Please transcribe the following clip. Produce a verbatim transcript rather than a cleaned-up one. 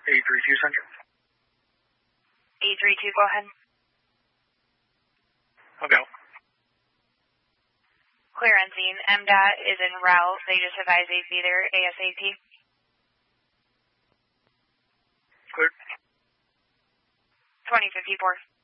eight three two Central. eight three two, go ahead. Okay. Clear on scene. M D O T is en route. They just advise they'd be there ASAP. Clear. twenty fifty-four.